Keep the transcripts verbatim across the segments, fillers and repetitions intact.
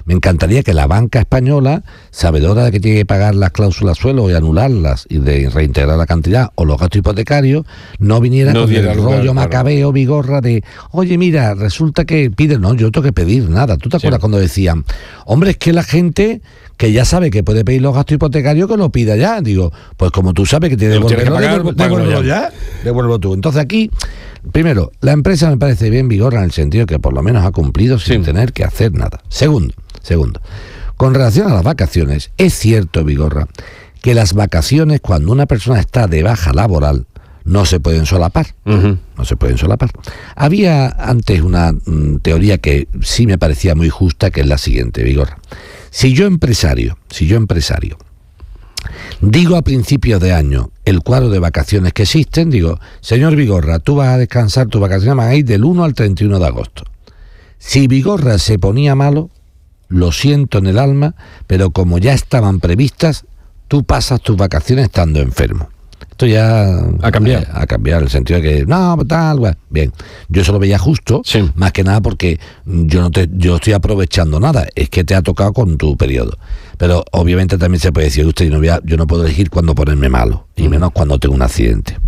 me encantaría que la banca española, sabedora de que tiene que pagar las cláusulas suelo y anularlas y de reintegrar la cantidad o los gastos hipotecarios, no viniera no con el lugar, rollo claro. macabeo, Vigorra, de, oye, mira, resulta que pide, no, yo tengo que pedir nada. ¿Tú te acuerdas sí. cuando decían, hombre, es que la gente que ya sabe que puede pedir los gastos hipotecarios, que lo pida ya? Digo, pues como tú sabes que tiene que devolverlo, devuélvelo, devuélvelo ya, devuélvelo tú. Entonces aquí, primero, la empresa me parece bien Vigorra en el sentido que por lo menos ha cumplido sin sí. tener que hacer nada. Segundo, segundo, con relación a las vacaciones, es cierto, Vigorra, que las vacaciones, cuando una persona está de baja laboral, no se pueden solapar, uh-huh. no se pueden solapar. Había antes una mm, teoría que sí me parecía muy justa, que es la siguiente, Vigorra. Si yo empresario, si yo empresario, digo a principios de año el cuadro de vacaciones que existen, digo, señor Vigorra, tú vas a descansar, tus vacaciones van a ir del uno al treinta y uno de agosto. Si Vigorra se ponía malo, lo siento en el alma, pero como ya estaban previstas, tú pasas tus vacaciones estando enfermo. Esto ya ha cambiado. Eh, ha cambiado en el sentido de que, no, tal, bueno, bien. Yo eso lo veía justo, sí. más que nada porque yo no te, yo estoy aprovechando nada, es que te ha tocado con tu periodo. Pero obviamente también se puede decir, usted, yo no, voy a, yo no puedo elegir cuándo ponerme malo, y menos cuando tengo un accidente.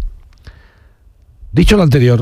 Dicho lo anterior,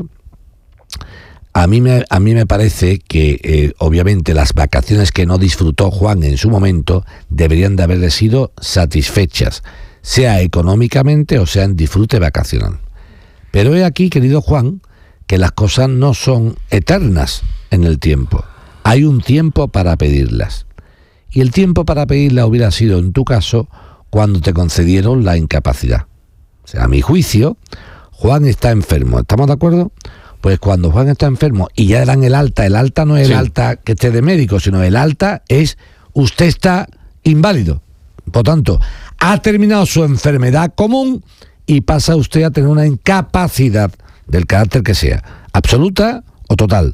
a mí me, a mí me parece que eh, obviamente las vacaciones que no disfrutó Juan en su momento deberían de haberle sido satisfechas, sea económicamente o sea en disfrute vacacional. Pero he aquí, querido Juan, que las cosas no son eternas en el tiempo. Hay un tiempo para pedirlas. Y el tiempo para pedirlas hubiera sido, en tu caso, cuando te concedieron la incapacidad. O sea, a mi juicio, Juan está enfermo. ¿Estamos de acuerdo? Pues cuando Juan está enfermo y ya dan el alta, el alta no es sí. el alta que esté de médico, sino el alta es usted está inválido. Por tanto, ha terminado su enfermedad común y pasa usted a tener una incapacidad del carácter que sea, absoluta o total.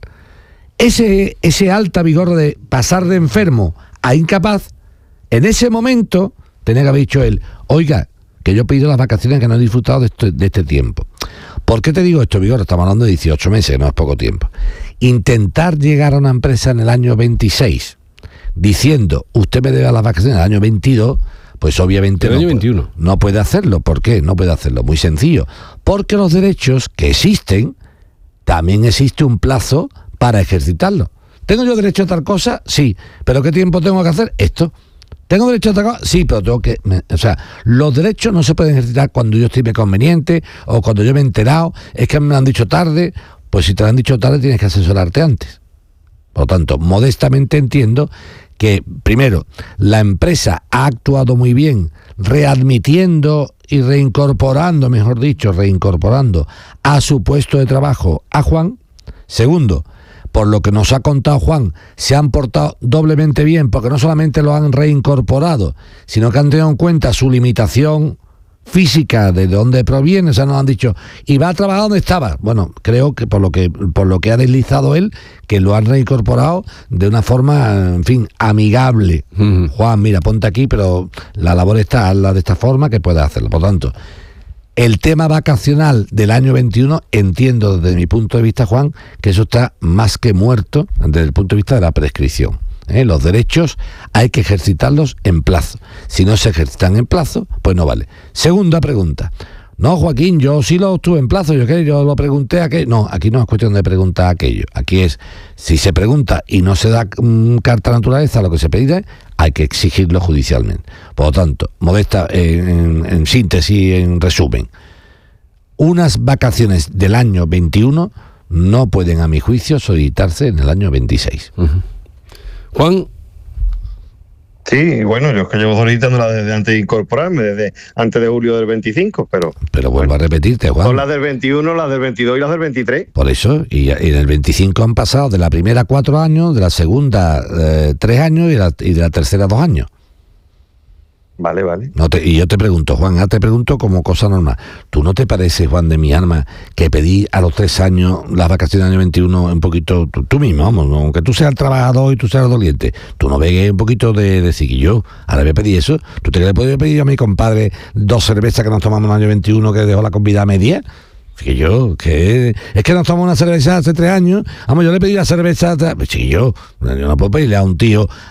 Ese, ese alta vigor de pasar de enfermo a incapaz, en ese momento tenía que haber dicho él, oiga, que yo he pedido las vacaciones que no he disfrutado de este, de este tiempo. ¿Por qué te digo esto, Vigor? Estamos hablando de dieciocho meses, no es poco tiempo. Intentar llegar a una empresa en el año veintiséis diciendo, usted me debe las vacaciones del año veintidós, pues obviamente no, año veintiuno. no puede hacerlo. ¿Por qué? No puede hacerlo. Muy sencillo. Porque los derechos que existen, también existe un plazo para ejercitarlo. ¿Tengo yo derecho a tal cosa? Sí. ¿Pero qué tiempo tengo que hacer? Esto. ¿Tengo derecho a tal cosa? Sí, pero tengo que... Me, o sea, los derechos no se pueden ejercitar cuando yo estime conveniente o cuando yo me he enterado. Es que me lo han dicho tarde. Pues si te lo han dicho tarde, tienes que asesorarte antes. Por lo tanto, modestamente entiendo que, primero, la empresa ha actuado muy bien readmitiendo y reincorporando, mejor dicho, reincorporando a su puesto de trabajo a Juan. Segundo, por lo que nos ha contado Juan, se han portado doblemente bien, porque no solamente lo han reincorporado, sino que han tenido en cuenta su limitación física, de dónde proviene. O sea, nos han dicho, y va a trabajar donde estaba. Bueno, creo que por lo que por lo que ha deslizado él, que lo han reincorporado de una forma, en fin, amigable. Uh-huh. Juan, mira, ponte aquí, pero la labor está hazla de esta forma, que puedes hacerlo. Por tanto, el tema vacacional del año veintiuno, entiendo desde mi punto de vista, Juan, que eso está más que muerto desde el punto de vista de la prescripción. ¿Eh? Los derechos hay que ejercitarlos en plazo. Si no se ejercitan en plazo, pues no vale. Segunda pregunta. No, Joaquín, yo sí lo estuve en plazo, yo, ¿qué? yo lo pregunté a aquello. No, aquí no es cuestión de preguntar aquello. Aquí es, si se pregunta y no se da um, carta naturaleza a lo que se pide, hay que exigirlo judicialmente. Por lo tanto, modesta, eh, en, en síntesis, en resumen, unas vacaciones del año veintiuno no pueden, a mi juicio, solicitarse en el año veintiséis. Uh-huh. Juan. Sí, bueno, yo es que llevo solicitándola desde antes de incorporarme, desde antes de julio del veinticinco, pero... Pero vuelvo bueno, a repetirte, Juan. Son las del veintiuno, las del veintidós y las del veintitrés. Por eso, y, y en el veinticinco han pasado de la primera cuatro años, de la segunda eh, tres años y, la, y de la tercera dos años. Vale, vale. No te, y yo te pregunto, Juan, ya te pregunto como cosa normal. ¿Tú no te parece, Juan, de mi alma, que pedí a los tres años las vacaciones del año veintiuno un poquito, tú, tú mismo, vamos, ¿no? Aunque tú seas el trabajador y tú seas el doliente, tú no veas un poquito de, de ciquillo? Ahora voy a pedir eso. ¿Tú te crees que le pedir a mi compadre dos cervezas que nos tomamos en el año veintiuno que dejó la convidada a media? Que yo, que es que nos tomamos una cerveza hace tres años, vamos, yo le pedí la cerveza, chiquillo, yo no puedo pedirle a un tío